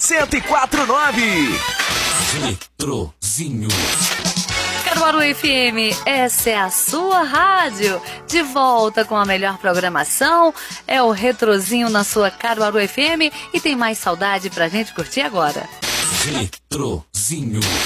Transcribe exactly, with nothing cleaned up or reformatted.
cento e quatro ponto nove. Retrozinho. Caruaru F M, essa é a sua rádio. De volta com a melhor programação. É o Retrozinho na sua Caruaru F M. E tem mais saudade pra gente curtir agora. Retrozinho.